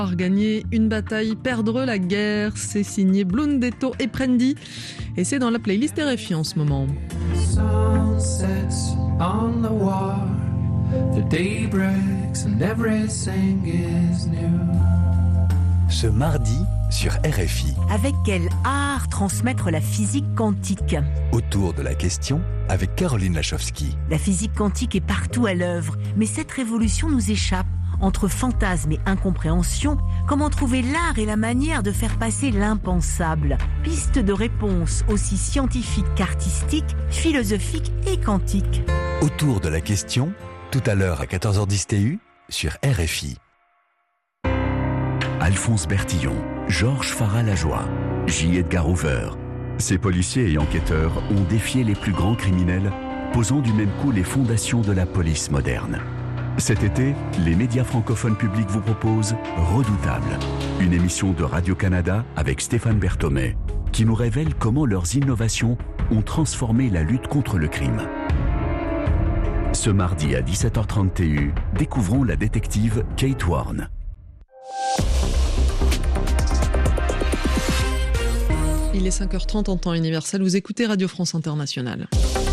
Gagner une bataille, perdre la guerre, c'est signé Blundetto et Prendi et c'est dans la playlist RFI en ce moment. Ce mardi sur RFI. Avec quel art transmettre la physique quantique ? Autour de la question avec Caroline Lachowski. La physique quantique est partout à l'œuvre, mais cette révolution nous échappe. Entre fantasmes et incompréhension, comment trouver l'art et la manière de faire passer l'impensable ? Piste de réponse aussi scientifique qu'artistique, philosophique et quantique. Autour de la question, tout à l'heure à 14h10 TU sur RFI. Alphonse Bertillon, Georges Farah-Lajoie, J. Edgar Hoover. Ces policiers et enquêteurs ont défié les plus grands criminels, posant du même coup les fondations de la police moderne. Cet été, les médias francophones publics vous proposent Redoutable, une émission de Radio-Canada avec Stéphane Berthomé, qui nous révèle comment leurs innovations ont transformé la lutte contre le crime. Ce mardi à 17h30 TU, découvrons la détective Kate Warne. Il est 5h30 en temps universel, vous écoutez Radio France Internationale.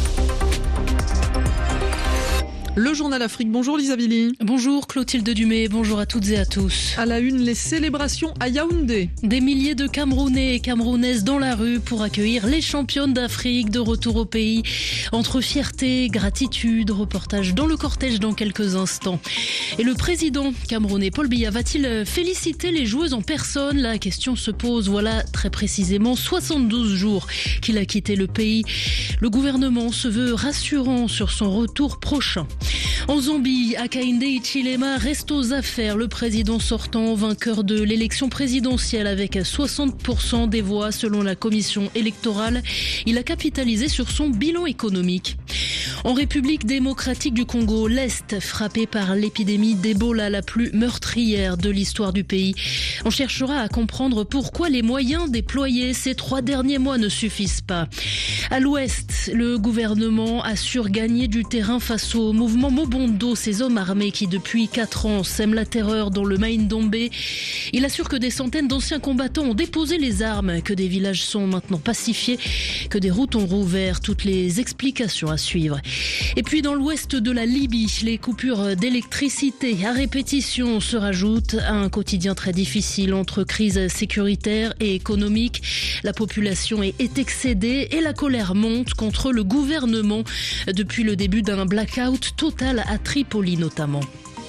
Le journal Afrique, bonjour Lisa Billy. Bonjour Clotilde Dumais, bonjour à toutes et à tous. À la une, les célébrations à Yaoundé. Des milliers de Camerounais et Camerounaises dans la rue pour accueillir les championnes d'Afrique de retour au pays. Entre fierté, gratitude, reportage dans le cortège dans quelques instants. Et le président camerounais Paul Biya va-t-il féliciter les joueuses en personne ? La question se pose, voilà très précisément 72 jours qu'il a quitté le pays. Le gouvernement se veut rassurant sur son retour prochain. En Zambie, Hakainde Hichilema reste aux affaires. Le président sortant, vainqueur de l'élection présidentielle avec 60% des voix selon la commission électorale, il a capitalisé sur son bilan économique. En République démocratique du Congo, l'Est, frappé par l'épidémie d'Ebola la plus meurtrière de l'histoire du pays. On cherchera à comprendre pourquoi les moyens déployés ces 3 derniers mois ne suffisent pas. À l'Ouest, le gouvernement assure gagner du terrain face au mouvement Mobondo, ces hommes armés qui depuis 4 ans sèment la terreur dans le Maïndombe. Il assure que des centaines d'anciens combattants ont déposé les armes, que des villages sont maintenant pacifiés, que des routes ont rouvert. Toutes les explications à suivre. Et puis dans l'ouest de la Libye, les coupures d'électricité à répétition se rajoutent à un quotidien très difficile entre crise sécuritaire et économique. La population est excédée et la colère monte contre le gouvernement depuis le début d'un blackout total à Tripoli notamment.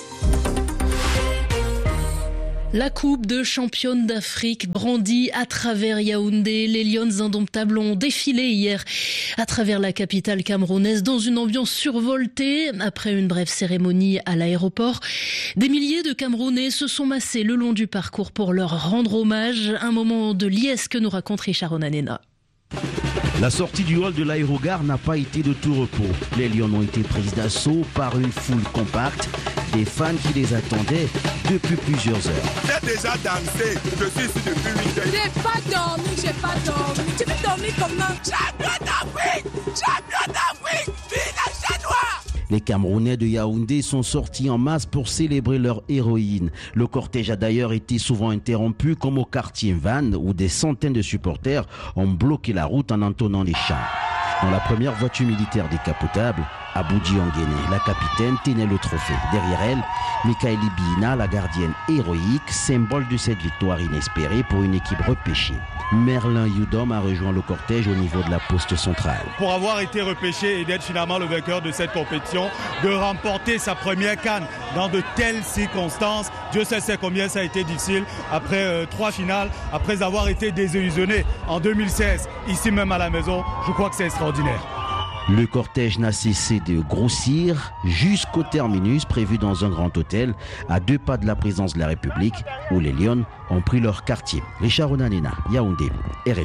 La coupe de championne d'Afrique brandie à travers Yaoundé. Les Lions indomptables ont défilé hier à travers la capitale camerounaise dans une ambiance survoltée. Après une brève cérémonie à l'aéroport, des milliers de Camerounais se sont massés le long du parcours pour leur rendre hommage. Un moment de liesse que nous raconte Richard Onanena. La sortie du hall de l'aérogare n'a pas été de tout repos. Les Lions ont été pris d'assaut par une foule compacte, des fans qui les attendaient depuis plusieurs heures. J'ai déjà dansé, je suis ici depuis 8 heures. J'ai pas dormi. Tu peux dormir comment ? Champion d'Afrique, vive la Chanois! Les Camerounais de Yaoundé sont sortis en masse pour célébrer leur héroïne. Le cortège a d'ailleurs été souvent interrompu comme au quartier Van où des centaines de supporters ont bloqué la route en entonnant les chants. Dans la première voiture militaire décapotable, Aboudi Onguéné, la capitaine, tenait le trophée. Derrière elle, Mikaeli Bina, la gardienne héroïque, symbole de cette victoire inespérée pour une équipe repêchée. Merlin Yudom a rejoint le cortège au niveau de la poste centrale. Pour avoir été repêché et d'être finalement le vainqueur de cette compétition, de remporter sa première CAN dans de telles circonstances, Dieu sait combien ça a été difficile après 3 finales, après avoir été désillusionné en 2016, ici même à la maison, je crois que c'est extraordinaire. Le cortège n'a cessé de grossir jusqu'au terminus prévu dans un grand hôtel à 2 pas de la présidence de la République où les Lions ont pris leur quartier. Richard Onanena, Yaoundé, RFI.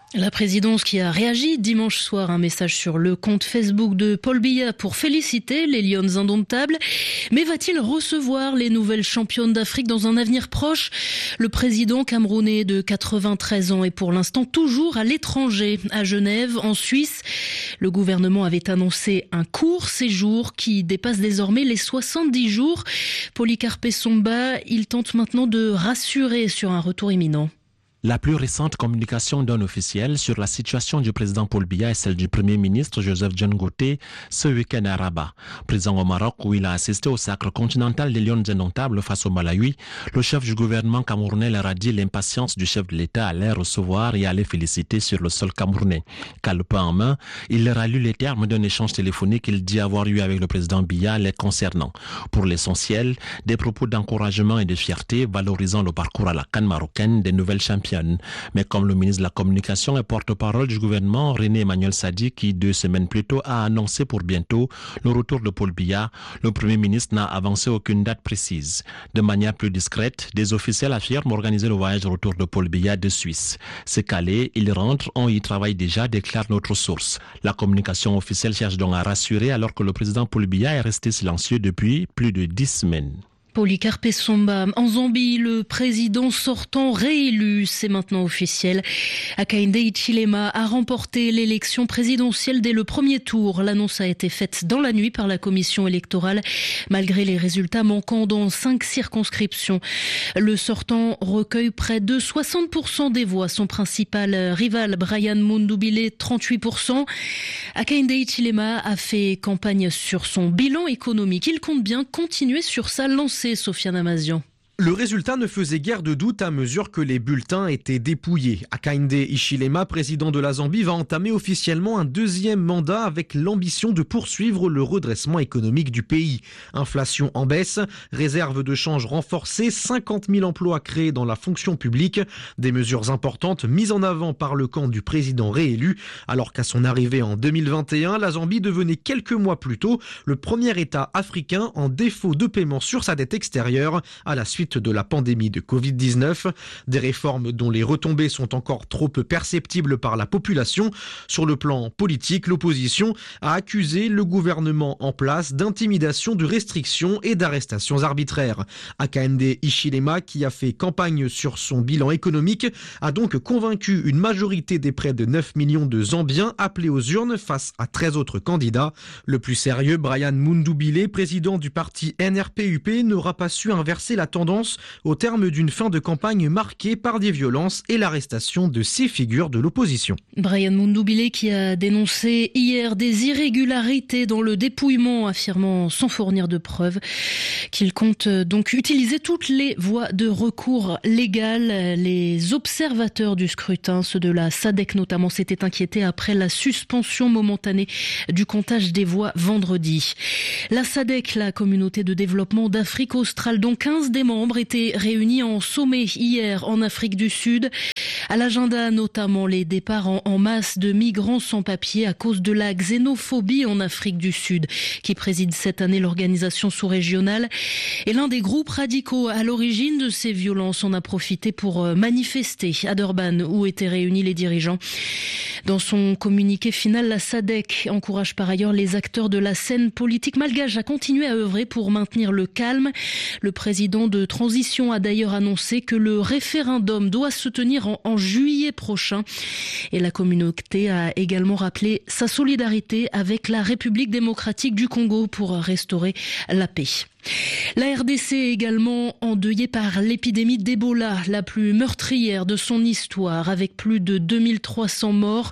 La présidence qui a réagi dimanche soir, un message sur le compte Facebook de Paul Biya pour féliciter les Lions indomptables. Mais va-t-il recevoir les nouvelles championnes d'Afrique dans un avenir proche ? Le président camerounais de 93 ans est pour l'instant toujours à l'étranger, à Genève, en Suisse. Le gouvernement avait annoncé un court séjour qui dépasse désormais les 70 jours. Policarpe Somba, il tente maintenant de rassurer sur un retour imminent. La plus récente communication d'un officiel sur la situation du président Paul Biya est celle du Premier ministre Joseph John Goté ce week-end à Rabat. Présent au Maroc où il a assisté au sacre continental des Lions indomptables face au Malawi, le chef du gouvernement camerounais leur a dit l'impatience du chef de l'État à les recevoir et à les féliciter sur le sol camerounais. Calepin en main, il leur a lu les termes d'un échange téléphonique qu'il dit avoir eu avec le président Biya les concernant. Pour l'essentiel, des propos d'encouragement et de fierté valorisant le parcours à la CAN marocaine des nouvelles championnes. Mais comme le ministre de la Communication et porte-parole du gouvernement, René Emmanuel Sadi, qui 2 semaines plus tôt a annoncé pour bientôt le retour de Paul Biya, le Premier ministre n'a avancé aucune date précise. De manière plus discrète, des officiels affirment organiser le voyage de retour de Paul Biya de Suisse. C'est calé, il rentre, on y travaille déjà, déclare notre source. La communication officielle cherche donc à rassurer alors que le président Paul Biya est resté silencieux depuis plus de 10 semaines. Policarpe Somba. En Zambie, le président sortant réélu, c'est maintenant officiel. Hakainde Hichilema a remporté l'élection présidentielle dès le premier tour. L'annonce a été faite dans la nuit par la commission électorale, malgré les résultats manquants dans 5 circonscriptions. Le sortant recueille près de 60% des voix. Son principal rival, Brian Mundubile, 38%. Hakainde Hichilema a fait campagne sur son bilan économique. Il compte bien continuer sur sa lancée. Sofiane Amazian. Le résultat ne faisait guère de doute à mesure que les bulletins étaient dépouillés. Hakainde Hichilema, président de la Zambie, va entamer officiellement un 2e mandat avec l'ambition de poursuivre le redressement économique du pays. Inflation en baisse, réserve de change renforcée, 50 000 emplois créés dans la fonction publique, des mesures importantes mises en avant par le camp du président réélu, alors qu'à son arrivée en 2021, la Zambie devenait quelques mois plus tôt le premier État africain en défaut de paiement sur sa dette extérieure à la suite de la pandémie de Covid-19, des réformes dont les retombées sont encore trop peu perceptibles par la population. Sur le plan politique, l'opposition a accusé le gouvernement en place d'intimidation, de restrictions et d'arrestations arbitraires. Hakainde Hichilema, qui a fait campagne sur son bilan économique, a donc convaincu une majorité des près de 9 millions de Zambiens appelés aux urnes face à 13 autres candidats. Le plus sérieux, Brian Mundubile, président du parti NRPUP, n'aura pas su inverser la tendance au terme d'une fin de campagne marquée par des violences et l'arrestation de 6 figures de l'opposition. Brian Mundubile qui a dénoncé hier des irrégularités dans le dépouillement, affirmant sans fournir de preuves qu'il compte donc utiliser toutes les voies de recours légales. Les observateurs du scrutin, ceux de la SADC notamment, s'étaient inquiétés après la suspension momentanée du comptage des voix vendredi. La SADC, la communauté de développement d'Afrique australe, dont 15 des membres étaient réunis en sommet hier en Afrique du Sud. À l'agenda, notamment les départs en masse de migrants sans papier à cause de la xénophobie en Afrique du Sud, qui préside cette année l'organisation sous-régionale. Et l'un des groupes radicaux à l'origine de ces violences en a profité pour manifester à Durban, où étaient réunis les dirigeants. Dans son communiqué final, la SADC encourage par ailleurs les acteurs de la scène politique malgache à continuer à œuvrer pour maintenir le calme. Le président de transition a d'ailleurs annoncé que le référendum doit se tenir en juillet prochain. Et la communauté a également rappelé sa solidarité avec la République démocratique du Congo pour restaurer la paix. La RDC est également endeuillée par l'épidémie d'Ebola, la plus meurtrière de son histoire, avec plus de 2300 morts.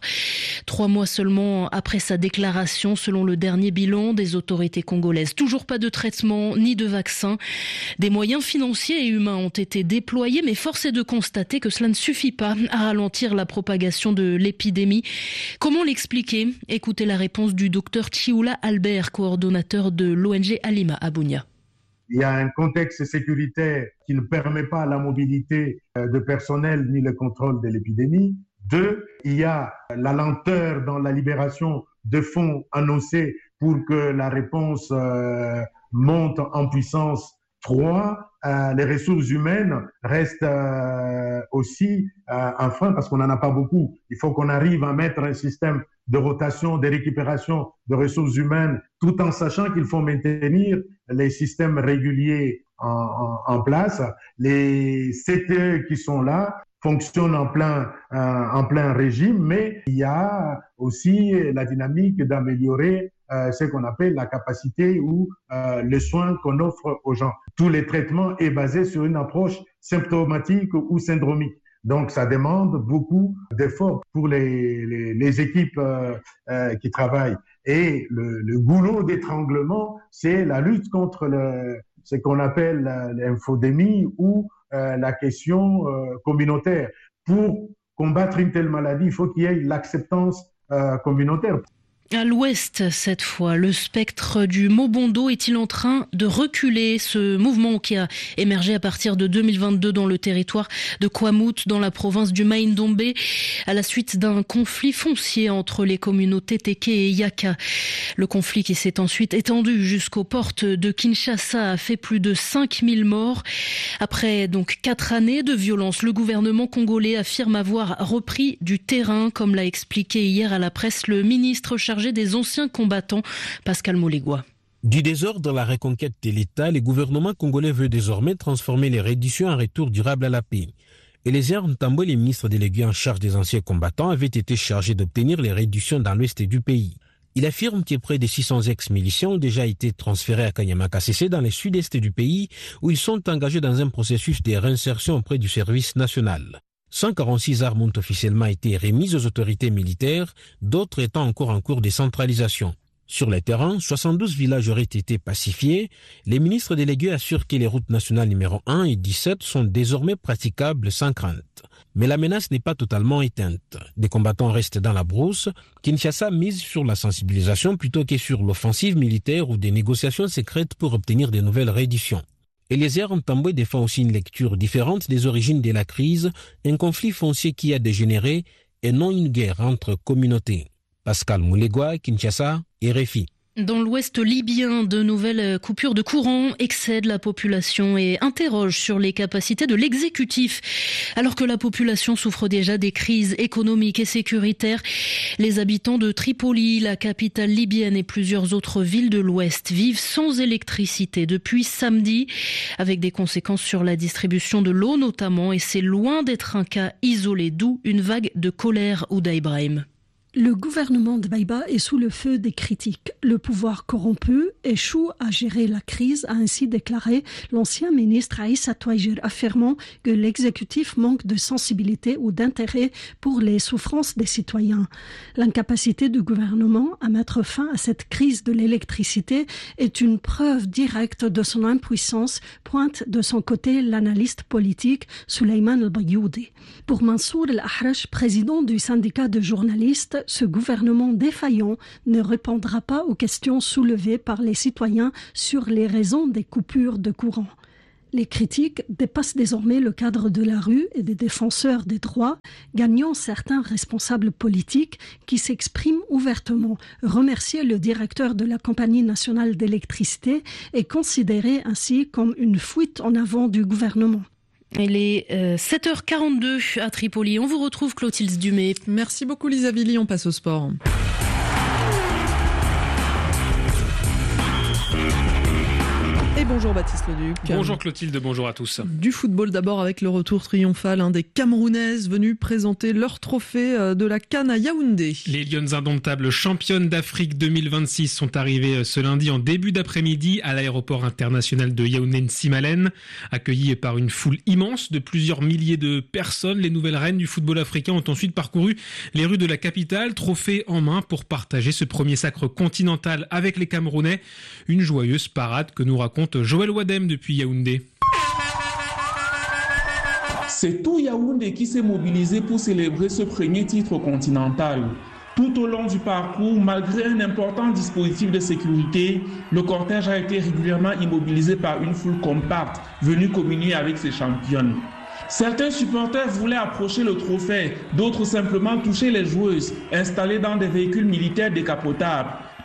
3 mois seulement après sa déclaration, selon le dernier bilan des autorités congolaises. Toujours pas de traitement ni de vaccin. Des moyens financiers et humains ont été déployés, mais force est de constater que cela ne suffit pas à ralentir la propagation de l'épidémie. Comment l'expliquer ? Écoutez la réponse du docteur Chioula Albert, coordonnateur de l'ONG Alima à Bunia. Il y a un contexte sécuritaire qui ne permet pas la mobilité de personnel ni le contrôle de l'épidémie. 2, il y a la lenteur dans la libération de fonds annoncés pour que la réponse monte en puissance 3, les ressources humaines restent aussi un frein parce qu'on n'en a pas beaucoup. Il faut qu'on arrive à mettre un système de rotation, de récupération de ressources humaines, tout en sachant qu'il faut maintenir les systèmes réguliers en place. Les CTE qui sont là fonctionnent en plein régime, mais il y a aussi la dynamique d'améliorer ce qu'on appelle la capacité ou les soins qu'on offre aux gens. Tous les traitements est basé sur une approche symptomatique ou syndromique. Donc, ça demande beaucoup d'efforts pour les équipes qui travaillent. Et le goulot d'étranglement, c'est la lutte contre ce qu'on appelle l'infodémie ou la question communautaire. Pour combattre une telle maladie, il faut qu'il y ait l'acceptance communautaire. À l'ouest, cette fois, le spectre du Mobondo est-il en train de reculer? Ce mouvement qui a émergé à partir de 2022 dans le territoire de Kwamouth, dans la province du Maïndombe, à la suite d'un conflit foncier entre les communautés Teke et Yaka. Le conflit qui s'est ensuite étendu jusqu'aux portes de Kinshasa a fait plus de 5000 morts. Après donc 4 années de violence, le gouvernement congolais affirme avoir repris du terrain, comme l'a expliqué hier à la presse le ministre chargé des anciens combattants, Pascal Molegua. Du désordre dans la reconquête de l'État, le gouvernement congolais veut désormais transformer les redditions en retour durable à la paix. Eliezer Ntambo, le ministre délégué en charge des anciens combattants, avait été chargé d'obtenir les redditions dans l'ouest du pays. Il affirme que près de 600 ex-miliciens ont déjà été transférés à Kanyama-Kasese dans le sud-est du pays, où ils sont engagés dans un processus de réinsertion auprès du service national. 146 armes ont officiellement été remises aux autorités militaires, d'autres étant encore en cours de centralisation. Sur le terrain, 72 villages auraient été pacifiés. Les ministres délégués assurent que les routes nationales numéro 1 et 17 sont désormais praticables sans crainte. Mais la menace n'est pas totalement éteinte. Des combattants restent dans la brousse. Kinshasa mise sur la sensibilisation plutôt que sur l'offensive militaire ou des négociations secrètes pour obtenir de nouvelles redditions. Eliezer Ntambo défend aussi une lecture différente des origines de la crise, un conflit foncier qui a dégénéré et non une guerre entre communautés. Pascal Molegua, Kinshasa, RFI. Dans l'ouest libyen, de nouvelles coupures de courant excèdent la population et interrogent sur les capacités de l'exécutif. Alors que la population souffre déjà des crises économiques et sécuritaires, les habitants de Tripoli, la capitale libyenne et plusieurs autres villes de l'ouest vivent sans électricité depuis samedi, avec des conséquences sur la distribution de l'eau notamment, et c'est loin d'être un cas isolé, d'où une vague de colère. Ouda Ibrahim. Le gouvernement de Baïba est sous le feu des critiques. Le pouvoir corrompu échoue à gérer la crise, a ainsi déclaré l'ancien ministre Aïssa Touajer, affirmant que l'exécutif manque de sensibilité ou d'intérêt pour les souffrances des citoyens. L'incapacité du gouvernement à mettre fin à cette crise de l'électricité est une preuve directe de son impuissance, pointe de son côté l'analyste politique Souleymane El-Bayoudi. Pour Mansour El-Ahrash, président du syndicat de journalistes, ce gouvernement défaillant ne répondra pas aux questions soulevées par les citoyens sur les raisons des coupures de courant. Les critiques dépassent désormais le cadre de la rue et des défenseurs des droits, gagnant certains responsables politiques qui s'expriment ouvertement. Remercier le directeur de la Compagnie nationale d'électricité est considéré ainsi comme une fuite en avant du gouvernement. Il est 7h42 à Tripoli. On vous retrouve Clotilde Dumay. Merci beaucoup Lisa Billy, on passe au sport. Et bonjour Baptiste Leduc. Bonjour Clotilde, bonjour à tous. Du football d'abord avec le retour triomphal des Camerounaises venues présenter leur trophée de la CAN à Yaoundé. Les Lionnes indomptables championnes d'Afrique 2026 sont arrivées ce lundi en début d'après-midi à l'aéroport international de Yaoundé-Nsimalen. Accueillies par une foule immense de plusieurs milliers de personnes, les nouvelles reines du football africain ont ensuite parcouru les rues de la capitale, trophée en main pour partager ce premier sacre continental avec les Camerounais. Une joyeuse parade que nous raconte Joël Wadem depuis Yaoundé. C'est tout Yaoundé qui s'est mobilisé pour célébrer ce premier titre continental. Tout au long du parcours, malgré un important dispositif de sécurité, le cortège a été régulièrement immobilisé par une foule compacte venue communier avec ses championnes. Certains supporters voulaient approcher le trophée, d'autres simplement toucher les joueuses installées dans des véhicules militaires décapotables.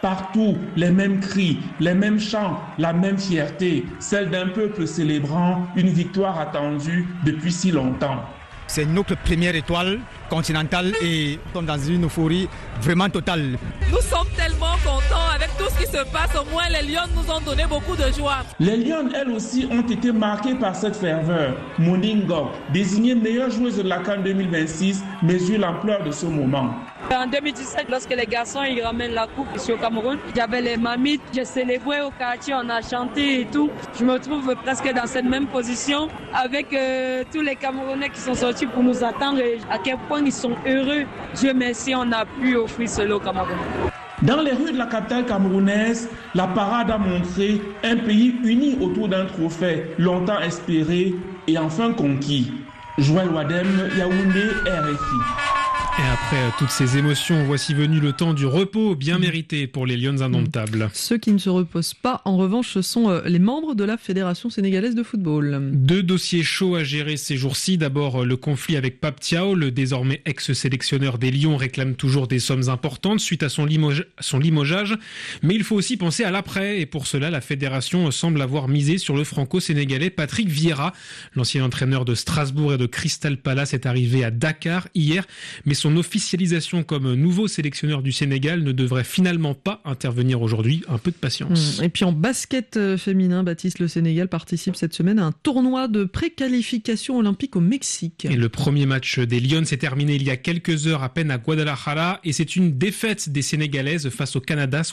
Partout, les mêmes cris, les mêmes chants, la même fierté, celle d'un peuple célébrant une victoire attendue depuis si longtemps. C'est notre première étoile continentale et nous sommes dans une euphorie vraiment totale. Nous sommes tellement contents avec tout ce qui se passe. Au moins, les Lions nous ont donné beaucoup de joie. Les Lions, elles aussi, ont été marquées par cette ferveur. Moningo, désignée meilleure joueuse de la CAN 2026, mesure l'ampleur de ce moment. En 2017, lorsque les garçons ils ramènent la coupe ici au Cameroun, j'avais les mamites, j'ai célébré au quartier, on a chanté et tout. Je me trouve presque dans cette même position avec tous les Camerounais qui sont sortis pour nous attendre et à quel point ils sont heureux. Dieu merci, on a pu offrir cela au Cameroun. Dans les rues de la capitale camerounaise, la parade a montré un pays uni autour d'un trophée longtemps espéré et enfin conquis. Joël Wadem, Yaoundé, RFI. Et après toutes ces émotions, voici venu le temps du repos bien mérité pour les Lions indomptables. Ceux qui ne se reposent pas, en revanche, ce sont les membres de la Fédération sénégalaise de football. 2 dossiers chauds à gérer ces jours-ci. D'abord, le conflit avec Pape Thiaw. Le désormais ex-sélectionneur des Lions réclame toujours des sommes importantes suite à son limogeage. Mais il faut aussi penser à l'après. Et pour cela, la Fédération semble avoir misé sur le franco-sénégalais Patrick Vieira. L'ancien entraîneur de Strasbourg et de Crystal Palace est arrivé à Dakar hier. Mais son officialisation comme nouveau sélectionneur du Sénégal ne devrait finalement pas intervenir aujourd'hui. Un peu de patience. Et puis en basket féminin, Baptiste, le Sénégal participe cette semaine à un tournoi de préqualification olympique au Mexique. Et le premier match des Lions s'est terminé il y a quelques heures à peine à Guadalajara et c'est une défaite des Sénégalaises face au Canada,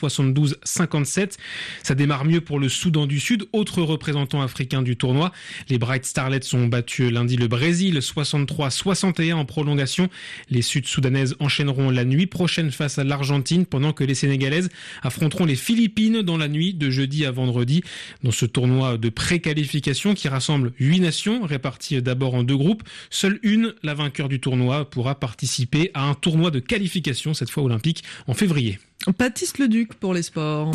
72-57. Ça démarre mieux pour le Soudan du Sud, autre représentant africain du tournoi. Les Bright Starlets ont battu lundi le Brésil, 63-61 en prolongation. Les Sud-Soudanaises enchaîneront la nuit prochaine face à l'Argentine pendant que les Sénégalaises affronteront les Philippines dans la nuit de jeudi à vendredi dans ce tournoi de préqualification qui rassemble 8 nations réparties d'abord en 2 groupes. Seule une, la vainqueur du tournoi, pourra participer à un tournoi de qualification, cette fois olympique, en février. Baptiste Leduc pour les sports.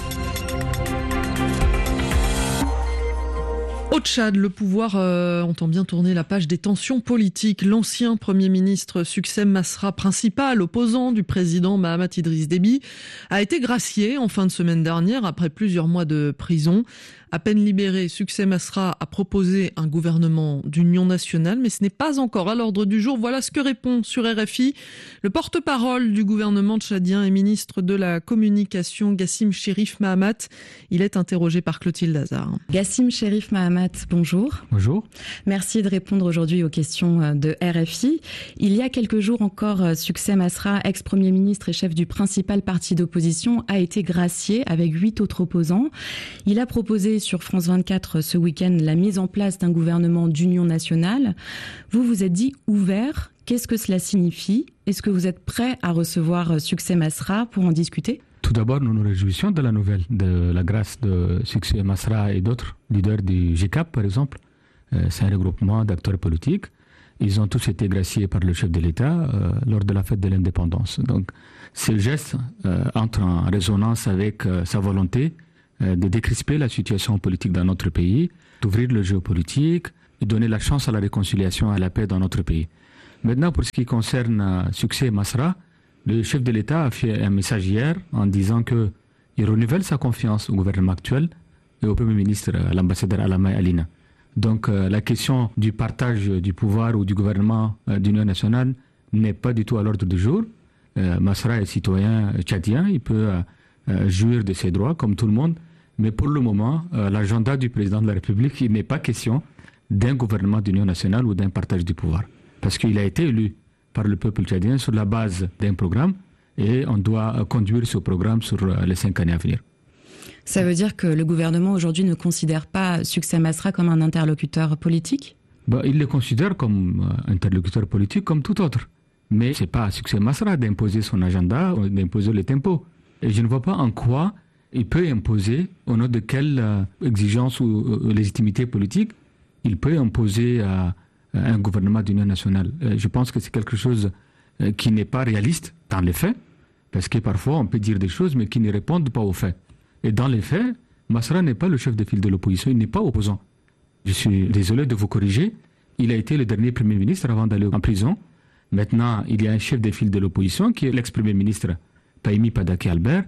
Au Tchad, le pouvoir entend bien tourner la page des tensions politiques. L'ancien Premier ministre Succès Masra, principal opposant du président Mahamat Idriss Déby, a été gracié en fin de semaine dernière après plusieurs mois de prison. À peine libéré, Succès Masra a proposé un gouvernement d'union nationale, mais ce n'est pas encore à l'ordre du jour. Voilà ce que répond sur RFI le porte-parole du gouvernement tchadien et ministre de la communication, Gassim Chérif Mahamat. Il est interrogé par Clotilde Hazard. Gassim Chérif Mahamat, bonjour. Bonjour. Merci de répondre aujourd'hui aux questions de RFI. Il y a quelques jours encore, Succès Masra, ex-premier ministre et chef du principal parti d'opposition, a été gracié avec 8 autres opposants. Il a proposé sur France 24 ce week-end la mise en place d'un gouvernement d'union nationale. Vous vous êtes dit ouvert. Qu'est-ce que cela signifie ? Est-ce que vous êtes prêt à recevoir Succès Masra pour en discuter ? Tout d'abord, nous nous réjouissons de la nouvelle, de la grâce de Succès Masra et d'autres leaders du GCAP, par exemple. C'est un regroupement d'acteurs politiques. Ils ont tous été graciés par le chef de l'État lors de la fête de l'indépendance. Donc, ce geste entre en résonance avec sa volonté de décrisper la situation politique dans notre pays, d'ouvrir le jeu politique et donner la chance à la réconciliation et à la paix dans notre pays. Maintenant, pour ce qui concerne Succès Masra, le chef de l'État a fait un message hier en disant qu'il renouvelle sa confiance au gouvernement actuel et au Premier ministre, à l'ambassadeur Alama Alina. Donc la question du partage du pouvoir ou du gouvernement d'union nationale n'est pas du tout à l'ordre du jour. Masra est citoyen tchadien, il peut jouir de ses droits comme tout le monde. Mais pour le moment, l'agenda du président de la République, il n'est pas question d'un gouvernement d'union nationale ou d'un partage du pouvoir. Parce qu'il a été élu par le peuple tchadien sur la base d'un programme et on doit conduire ce programme sur les 5 années à venir. Ça veut dire que le gouvernement aujourd'hui ne considère pas Succès Masra comme un interlocuteur politique ? Il le considère comme interlocuteur politique comme tout autre. Mais ce n'est pas à Succès Masra d'imposer son agenda ou d'imposer les tempos. Et je ne vois pas en quoi il peut imposer, au nom de quelle exigence ou légitimité politique, il peut imposer un gouvernement d'union nationale. Je pense que c'est quelque chose qui n'est pas réaliste dans les faits, parce que parfois on peut dire des choses mais qui ne répondent pas aux faits. Et dans les faits, Masra n'est pas le chef de file de l'opposition, il n'est pas opposant. Je suis désolé de vous corriger, il a été le dernier Premier ministre avant d'aller en prison. Maintenant, il y a un chef de file de l'opposition qui est l'ex-Premier ministre Pahimi Padake Albert,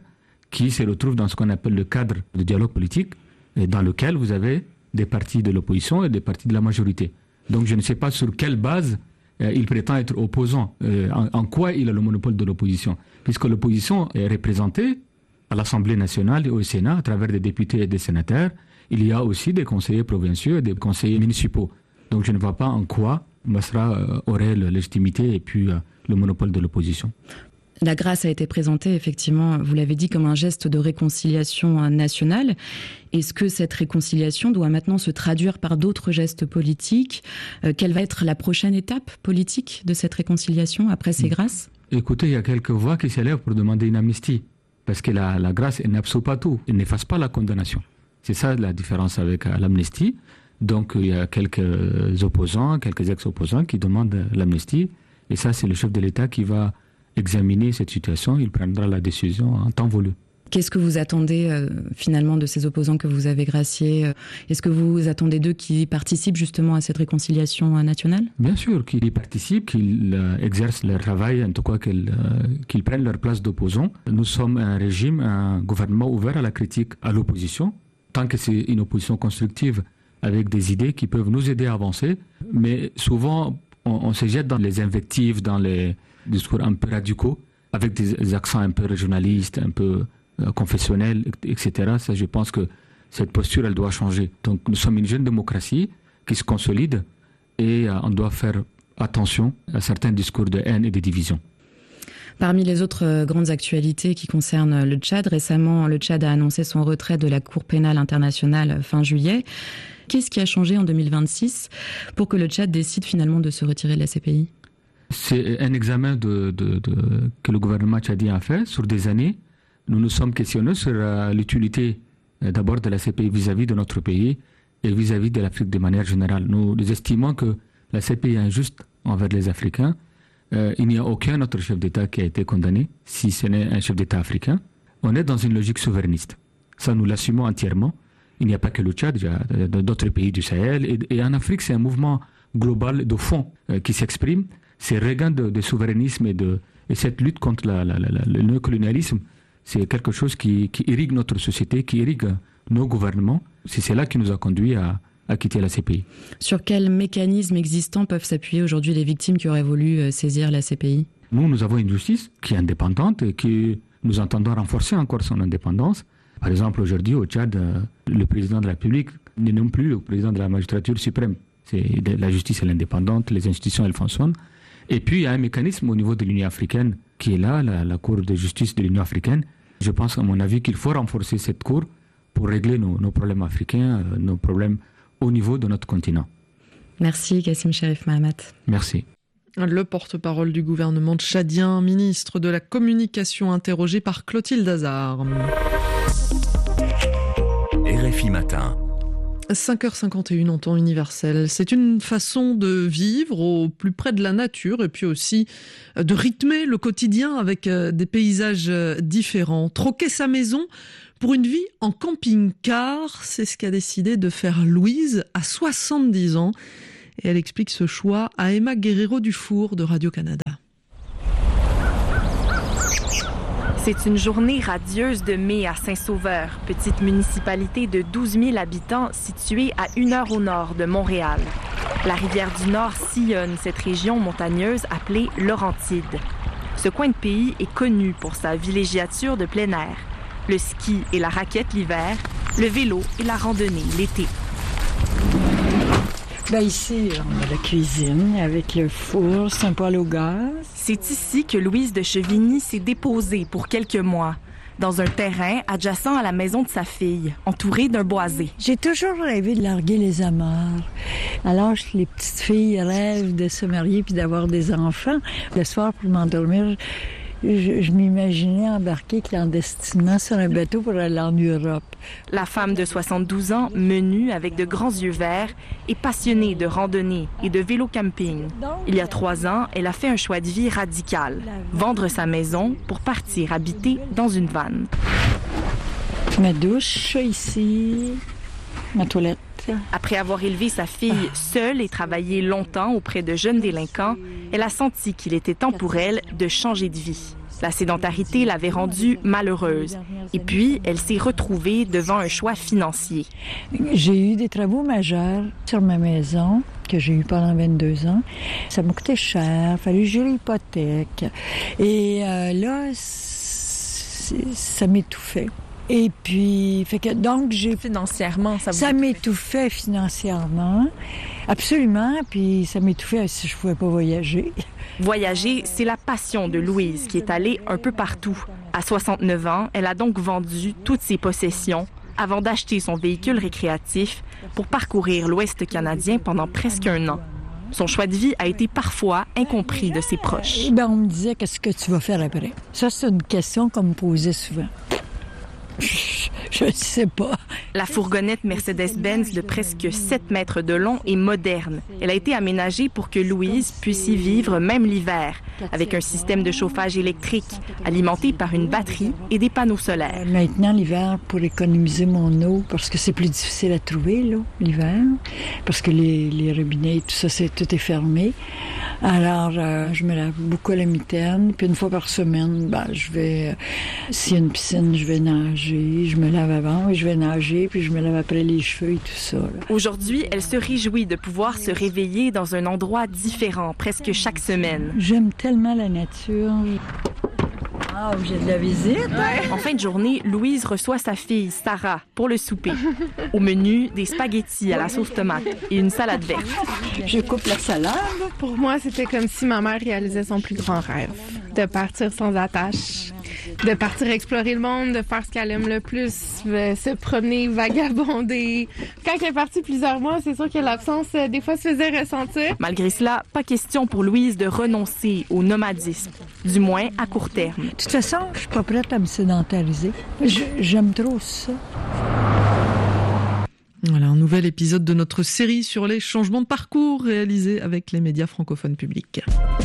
qui se retrouvent dans ce qu'on appelle le cadre de dialogue politique, et dans lequel vous avez des partis de l'opposition et des partis de la majorité. Donc je ne sais pas sur quelle base il prétend être opposant, en quoi il a le monopole de l'opposition, puisque l'opposition est représentée à l'Assemblée nationale et au Sénat à travers des députés et des sénateurs. Il y a aussi des conseillers provinciaux et des conseillers municipaux. Donc je ne vois pas en quoi Masra aurait la légitimité et puis le monopole de l'opposition. La grâce a été présentée, effectivement, vous l'avez dit, comme un geste de réconciliation nationale. Est-ce que cette réconciliation doit maintenant se traduire par d'autres gestes politiques ? Quelle va être la prochaine étape politique de cette réconciliation après ces grâces ? Écoutez, il y a quelques voix qui s'élèvent pour demander une amnistie. Parce que la grâce, elle n'absout pas tout. Elle n'efface pas la condamnation. C'est ça la différence avec l'amnistie. Donc il y a quelques opposants, quelques ex-opposants qui demandent l'amnistie. Et ça, c'est le chef de l'État qui va examiner cette situation. Il prendra la décision en temps voulu. Qu'est-ce que vous attendez finalement de ces opposants que vous avez graciés ? Est-ce que vous attendez d'eux qui participent justement à cette réconciliation nationale ? Bien sûr, qu'ils y participent, qu'ils exercent leur travail, en tout cas qu'ils prennent leur place d'opposants. Nous sommes un régime, un gouvernement ouvert à la critique, à l'opposition, tant que c'est une opposition constructive avec des idées qui peuvent nous aider à avancer. Mais souvent, on se jette dans les invectives, dans les discours un peu radicaux, avec des accents un peu régionalistes, un peu confessionnels, etc. Ça, je pense que cette posture, elle doit changer. Donc, nous sommes une jeune démocratie qui se consolide et on doit faire attention à certains discours de haine et de division. Parmi les autres grandes actualités qui concernent le Tchad, récemment, le Tchad a annoncé son retrait de la Cour pénale internationale fin juillet. Qu'est-ce qui a changé en 2026 pour que le Tchad décide finalement de se retirer de la CPI ? C'est un examen que le gouvernement tchadien a fait sur des années. Nous nous sommes questionnés sur l'utilité d'abord de la CPI vis-à-vis de notre pays et vis-à-vis de l'Afrique de manière générale. Nous estimons que la CPI est injuste envers les Africains. Il n'y a aucun autre chef d'État qui a été condamné, si ce n'est un chef d'État africain. On est dans une logique souverainiste. Ça, nous l'assumons entièrement. Il n'y a pas que le Tchad, il y a d'autres pays du Sahel. Et en Afrique, c'est un mouvement global de fond qui s'exprime. Ces regains de souverainisme et cette lutte contre le néocolonialisme, c'est quelque chose qui irrigue notre société, qui irrigue nos gouvernements. C'est cela qui nous a conduit à quitter la CPI. Sur quels mécanismes existants peuvent s'appuyer aujourd'hui les victimes qui auraient voulu saisir la CPI ? Nous avons une justice qui est indépendante et que nous entendons renforcer encore son indépendance. Par exemple, aujourd'hui, au Tchad, le président de la République n'est non plus le président de la magistrature suprême. La justice est indépendante, les institutions, elles fonctionnent. Et puis, il y a un mécanisme au niveau de l'Union africaine qui est là, la Cour de justice de l'Union africaine. Je pense, à mon avis, qu'il faut renforcer cette Cour pour régler nos problèmes africains, nos problèmes au niveau de notre continent. Merci, Kassim Cherif Mahamat. Merci. Le porte-parole du gouvernement tchadien, ministre de la Communication, interrogé par Clotilde Hazard. RFI Matin. 5h51 en temps universel. C'est une façon de vivre au plus près de la nature et puis aussi de rythmer le quotidien avec des paysages différents. Troquer sa maison pour une vie en camping-car, c'est ce qu'a décidé de faire Louise à 70 ans. Et elle explique ce choix à Emma Guerrero-Dufour de Radio-Canada. C'est une journée radieuse de mai à Saint-Sauveur, petite municipalité de 12 000 habitants située à 1 heure au nord de Montréal. La rivière du Nord sillonne cette région montagneuse appelée Laurentide. Ce coin de pays est connu pour sa villégiature de plein air. Le ski et la raquette l'hiver, le vélo et la randonnée l'été. Ici, on a la cuisine avec le four, c'est un poêle au gaz. C'est ici que Louise de Chevigny s'est déposée pour quelques mois, dans un terrain adjacent à la maison de sa fille, entourée d'un boisé. J'ai toujours rêvé de larguer les amarres. Alors, les petites filles rêvent de se marier puis d'avoir des enfants. Le soir, pour m'endormir, je m'imaginais embarquer clandestinement sur un bateau pour aller en Europe. La femme de 72 ans, menue avec de grands yeux verts, est passionnée de randonnée et de vélo-camping. Il y a 3 ans, elle a fait un choix de vie radical. Vendre sa maison pour partir habiter dans une vanne. Ma douche ici, ma toilette. Après avoir élevé sa fille seule et travaillé longtemps auprès de jeunes délinquants, elle a senti qu'il était temps pour elle de changer de vie. La sédentarité l'avait rendue malheureuse. Et puis, elle s'est retrouvée devant un choix financier. J'ai eu des travaux majeurs sur ma maison que j'ai eu pendant 22 ans. Ça m'a coûté cher, il fallait gérer l'hypothèque. Et là, ça m'étouffait. Et puis, donc financièrement, ça m'étouffait financièrement, absolument. Puis ça m'étouffait si je pouvais pas voyager. Voyager, c'est la passion de Louise qui est allée un peu partout. À 69 ans, elle a donc vendu toutes ses possessions avant d'acheter son véhicule récréatif pour parcourir l'Ouest canadien pendant presque 1 an. Son choix de vie a été parfois incompris de ses proches. On me disait, qu'est-ce que tu vas faire après? Ça, c'est une question qu'on me posait souvent. Je ne sais pas. La fourgonnette Mercedes-Benz de presque 7 mètres de long est moderne. Elle a été aménagée pour que Louise puisse y vivre même l'hiver, avec un système de chauffage électrique alimenté par une batterie et des panneaux solaires. Maintenant, l'hiver, pour économiser mon eau, parce que c'est plus difficile à trouver, là, l'hiver, parce que les robinets, tout ça, tout est fermé. Alors, je me lave beaucoup à la mitaine, puis une fois par semaine, je vais, s'il y a une piscine, je vais nager, je me lave avant, et je vais nager, puis je me lave après les cheveux et tout ça. Là. Aujourd'hui, elle se réjouit de pouvoir se réveiller dans un endroit différent presque chaque semaine. J'aime tellement la nature. Ah, j'ai de la visite. En fin de journée, Louise reçoit sa fille, Sarah, pour le souper. Au menu, des spaghettis à la sauce tomate et une salade verte. Je coupe la salade. Pour moi, c'était comme si ma mère réalisait son plus grand rêve. De partir sans attache, de partir explorer le monde, de faire ce qu'elle aime le plus, se promener, vagabonder. Quand elle est partie plusieurs mois, c'est sûr que l'absence, des fois, se faisait ressentir. Malgré cela, pas question pour Louise de renoncer au nomadisme, du moins à court terme. De toute façon, je suis pas prête à me sédentariser. J'aime trop ça. Voilà, un nouvel épisode de notre série sur les changements de parcours réalisés avec les médias francophones publics.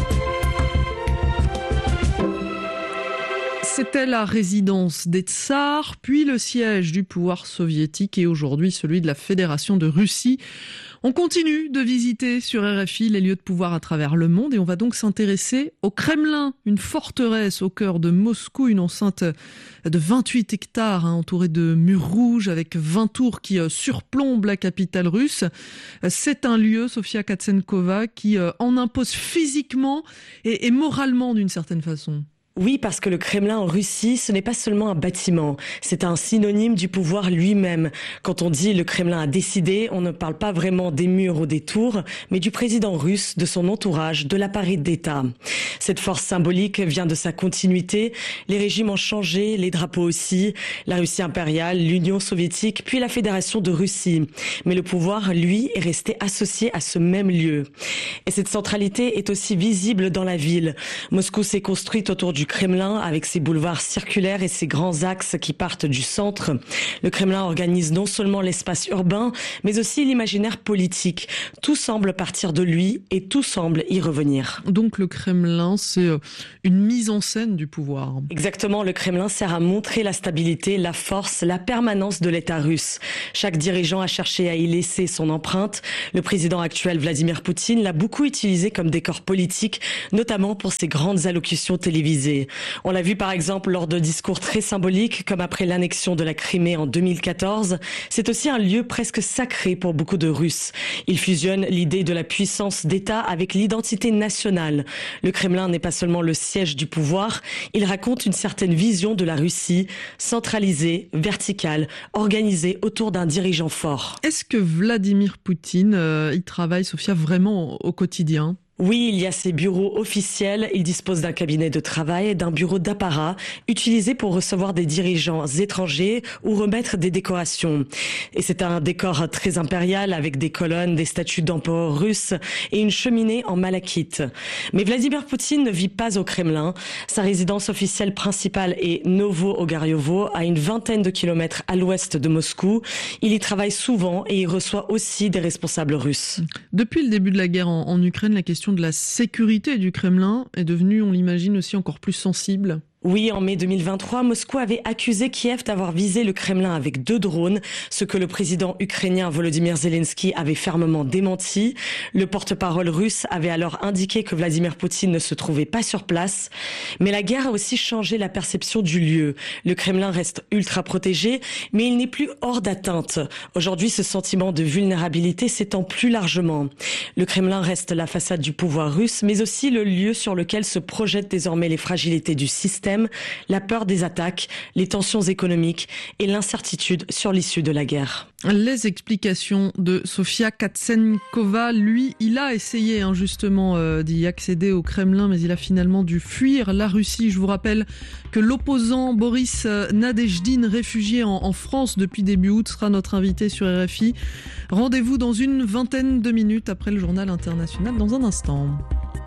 C'était la résidence des tsars, puis le siège du pouvoir soviétique et aujourd'hui celui de la Fédération de Russie. On continue de visiter sur RFI les lieux de pouvoir à travers le monde et on va donc s'intéresser au Kremlin, une forteresse au cœur de Moscou, une enceinte de 28 hectares entourée de murs rouges avec 20 tours qui surplombent la capitale russe. C'est un lieu, Sofia Katsenkova, qui en impose physiquement et moralement d'une certaine façon. Oui, parce que le Kremlin en Russie, ce n'est pas seulement un bâtiment, c'est un synonyme du pouvoir lui-même. Quand on dit le Kremlin a décidé, on ne parle pas vraiment des murs ou des tours, mais du président russe, de son entourage, de l'appareil d'État. Cette force symbolique vient de sa continuité. Les régimes ont changé, les drapeaux aussi, la Russie impériale, l'Union soviétique, puis la Fédération de Russie. Mais le pouvoir, lui, est resté associé à ce même lieu. Et cette centralité est aussi visible dans la ville. Moscou s'est construite autour du Kremlin avec ses boulevards circulaires et ses grands axes qui partent du centre. Le Kremlin organise non seulement l'espace urbain, mais aussi l'imaginaire politique. Tout semble partir de lui et tout semble y revenir. Donc le Kremlin, c'est une mise en scène du pouvoir. Exactement, le Kremlin sert à montrer la stabilité, la force, la permanence de l'État russe. Chaque dirigeant a cherché à y laisser son empreinte. Le président actuel Vladimir Poutine l'a beaucoup utilisé comme décor politique, notamment pour ses grandes allocutions télévisées. On l'a vu par exemple lors de discours très symboliques comme après l'annexion de la Crimée en 2014. C'est aussi un lieu presque sacré pour beaucoup de Russes. Il fusionne l'idée de la puissance d'État avec l'identité nationale. Le Kremlin n'est pas seulement le siège du pouvoir, il raconte une certaine vision de la Russie, centralisée, verticale, organisée autour d'un dirigeant fort. Est-ce que Vladimir Poutine y travaille, Sofia, vraiment au quotidien ? Oui, il y a ses bureaux officiels. Il dispose d'un cabinet de travail et d'un bureau d'apparat utilisé pour recevoir des dirigeants étrangers ou remettre des décorations. Et c'est un décor très impérial avec des colonnes, des statues d'empereurs russes et une cheminée en malachite. Mais Vladimir Poutine ne vit pas au Kremlin. Sa résidence officielle principale est Novo-Ogaryovo, à une vingtaine de kilomètres à l'ouest de Moscou. Il y travaille souvent et il reçoit aussi des responsables russes. Depuis le début de la guerre en Ukraine, la question de la sécurité du Kremlin est devenue, on l'imagine, aussi encore plus sensible. Oui, en mai 2023, Moscou avait accusé Kiev d'avoir visé le Kremlin avec 2 drones, ce que le président ukrainien Volodymyr Zelensky avait fermement démenti. Le porte-parole russe avait alors indiqué que Vladimir Poutine ne se trouvait pas sur place. Mais la guerre a aussi changé la perception du lieu. Le Kremlin reste ultra protégé, mais il n'est plus hors d'atteinte. Aujourd'hui, ce sentiment de vulnérabilité s'étend plus largement. Le Kremlin reste la façade du pouvoir russe, mais aussi le lieu sur lequel se projettent désormais les fragilités du système, la peur des attaques, les tensions économiques et l'incertitude sur l'issue de la guerre. Les explications de Sofia Katsenkova. Lui, il a essayé justement d'y accéder au Kremlin, mais il a finalement dû fuir la Russie. Je vous rappelle que l'opposant Boris Nadejdine, réfugié en France depuis début août, sera notre invité sur RFI. Rendez-vous dans une vingtaine de minutes après le journal international dans un instant.